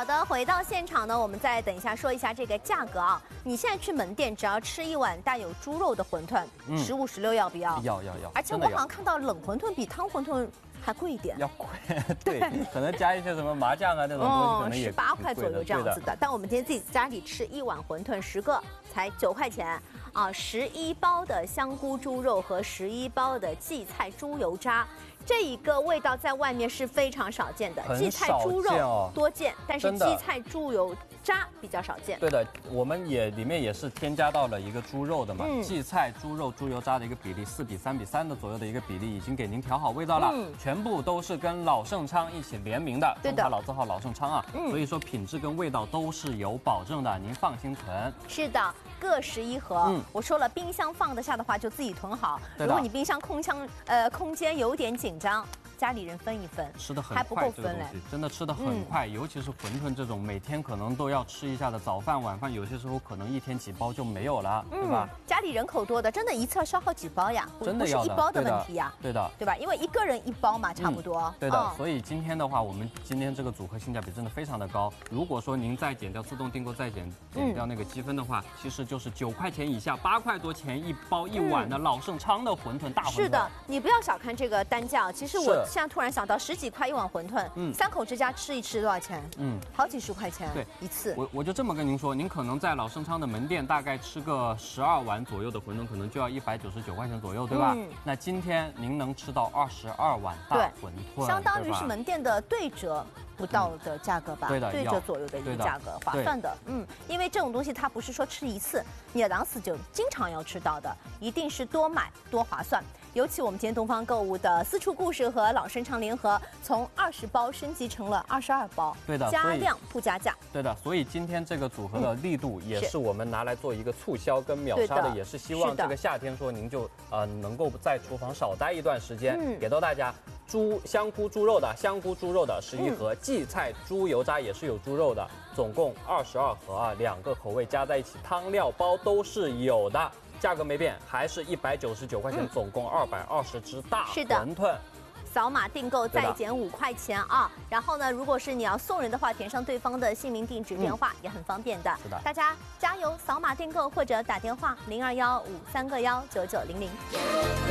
的，回到现场呢，我们再等一下说一下这个价格啊。你现在去门店，只要吃一碗带有猪肉的馄饨，15、16要不要？ 要。 而且我好像看到冷馄饨比汤馄饨还贵一点， 要贵，对，可能加一些什么麻酱啊那种东西，可能也 18块左右这样子的。但我们今天自己家里吃一碗馄饨10个才9块钱啊，11包的香菇猪肉和11包的荠菜猪油渣。这一个味道在外面是非常少见的，荠菜猪肉多见，但是荠菜猪油渣比较少见。 对的，我们里面也是添加到了一个猪肉的嘛，荠菜、猪肉、猪油渣的一个比例4比3比3的左右的一个比例，已经给您调好味道了。全部都是跟老盛昌一起联名的，中华老字号老盛昌啊，所以说品质跟味道都是有保证的，您放心囤。 是的，各11盒。我说了，冰箱放得下的话就自己囤好。如果你冰箱空间有点紧张，家里人分一分， 吃的很快， 还不够分嘞， 真的吃的很快，尤其是馄饨这种每天可能都要吃一下的早饭晚饭，有些时候可能一天几包就没有了，对吧？ 家里人口多的，真的一次要消耗几包呀？ 真的要的， 不是一包的问题呀， 对的， 对吧？因为一个人1包嘛，差不多。 对的，所以今天的话，我们今天这个组合性价比真的非常的高。如果说您再减掉自动订购再减掉那个积分的话，其实就是9块钱以下，8块多钱一包1碗的老盛昌的馄饨大馄饨。 是的，你不要小看这个单价，其实我现在突然想到10几块一碗馄饨，3口之家吃一吃多少钱？好几十块钱，对，一次。 我就这么跟您说，您可能在老盛昌的门店大概吃个12碗左右的馄饨，可能就要199块钱左右，对吧？那今天您能吃到22碗大馄饨， 相当于是门店的对折不到的价格吧？ 对的， 对折左右的一个价格，划算的。因为这种东西它不是说吃一次，你2次就经常要吃到的，一定是多买多划算。尤其我们今天东方购物的私厨故事和老盛昌联合，从20包升级成了22包， 对的， 加量不加价。 对的，所以今天这个组合的力度也是我们拿来做一个促销跟秒杀的，也是希望这个夏天说您就能够在厨房少待一段时间，给到大家。香菇猪肉的11盒，荠菜猪油渣也是有猪肉的，总共22盒啊，2个口味加在一起，汤料包都是有的，价格没变，还是199块钱，总共220只大馄饨。 扫码订购再减5块钱啊！然后呢，如果是你要送人的话，填上对方的姓名、地址、电话也很方便的。 是的， 大家加油，扫码订购或者打电话0215319900。